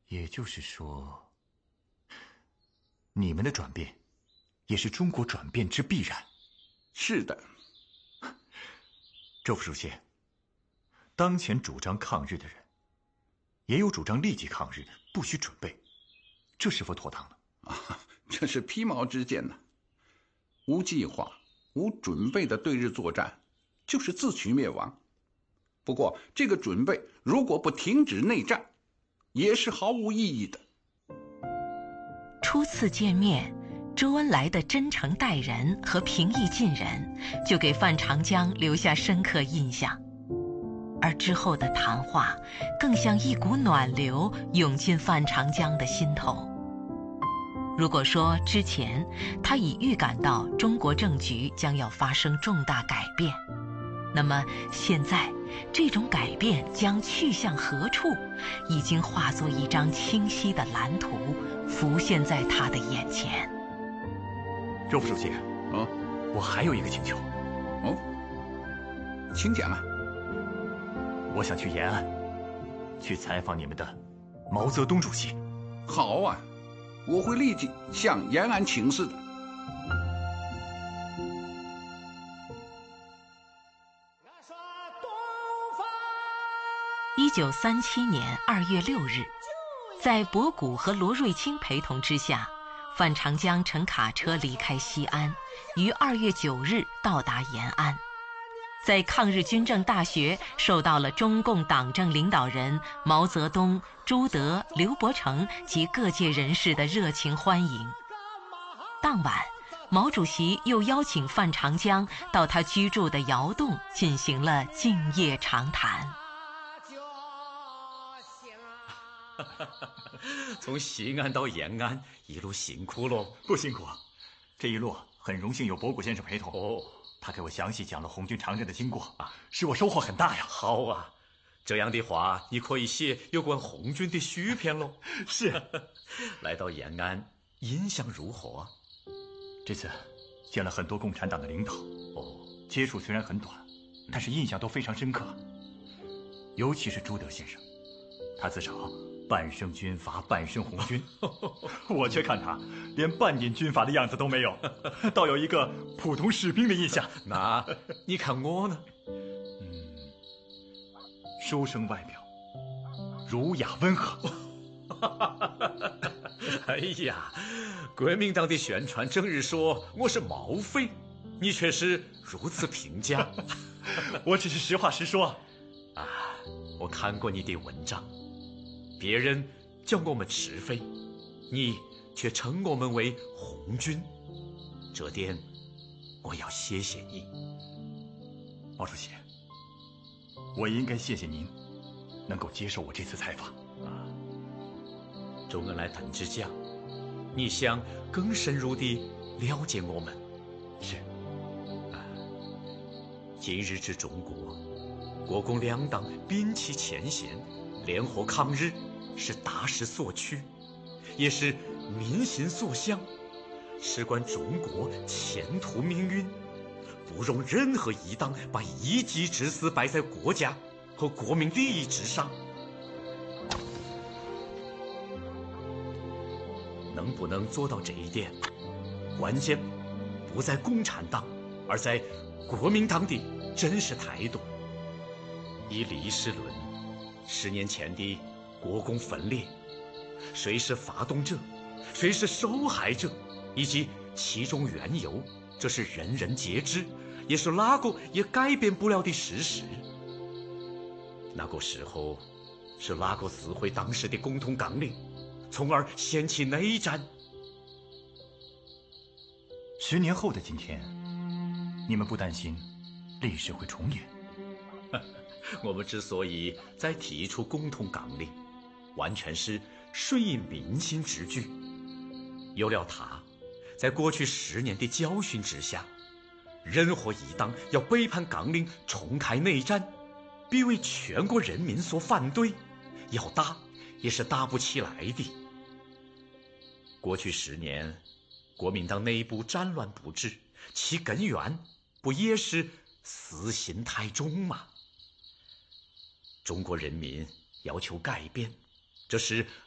也就是说，你们的转变，也是中国转变之必然。 是的。 周副书记，当前主张抗日的人，也有主张立即抗日，不需准备，这是否妥当呢？ 这是披毛之见呢。无计划、无准备的对日作战，就是自取灭亡。不过，这个准备如果不停止内战，也是毫无意义的。 初次见面，周恩来的真诚待人和平易近人，就给范长江留下深刻印象。而之后的谈话，更像一股暖流涌进范长江的心头。如果说之前他已预感到中国政局将要发生重大改变，那么现在这种改变将去向何处，已经化作一张清晰的蓝图，浮现在他的眼前。 周副书记，我还有一个请求。 请讲啊。 我想去延安，去采访你们的毛泽东主席。 好啊，我会立即向延安请示的。 1937年2月6日，在博古和罗瑞卿陪同之下，范长江乘卡车离开西安，于2月9日到达延安。在抗日军政大学受到了中共党政领导人毛泽东、朱德、刘伯承及各界人士的热情欢迎。当晚，毛主席又邀请范长江到他居住的窑洞进行了敬业长谈。 从西安到延安一路辛苦喽。 不辛苦，这一路很荣幸有博古先生陪同。他给我详细讲了红军长征的经过使我收获很大呀。 好啊，这样的话你可以写有关红军的续篇喽。 是。 来到延安印象如何啊？ 这次见了很多共产党的领导，接触虽然很短，但是印象都非常深刻。尤其是朱德先生，他自嘲半生军阀半生红军，我却看他连半点军阀的样子都没有，倒有一个普通士兵的印象。 那你看我呢？ 书生外表，儒雅温和。 哎呀，国民党的宣传整日说我是毛匪，你却是如此评价。 我只是实话实说。 我看过你的文章，别人叫我们赤匪，你却称我们为红军，这点我要谢谢你。 毛主席，我应该谢谢您能够接受我这次采访。 周恩来等之讲，你想更深入地了解我们。 是。 今日之中国，国共两党摒弃前嫌，联合抗日，是大势所趋，也是民心所向，事关中国前途命运，不容任何一党把一己之私摆在国家和国民利益之上。能不能做到这一点，关键不在共产党，而在国民党的真实态度。以历史论，10年前的国共分裂，谁是发动者，谁是受害者，以及其中缘由，这是人人皆知，也是哪个也改变不了的事实。那个时候，是哪个撕毁当时的共同纲领，从而掀起内战 ？10年后的今天，你们不担心历史会重演？ 我们之所以在提出共同纲领，完全是顺应民心之举。有了它，在过去10年的教训之下，任何一党要背叛纲领重开内战，必为全国人民所反对，要打也是打不起来的。过去10年，国民党内部战乱不止，其根源不也是私心太重吗？中国人民要求改变，这是